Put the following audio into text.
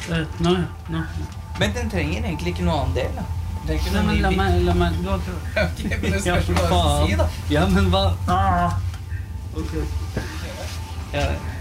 Nå. Men den trenger egentlig ikke noe annen del, da. Det er ikke Nei, noe men ny la meg du har Ok, men det Ja, spørs for hva du faen. sier, da. Ja, men hva? Ok. Ja,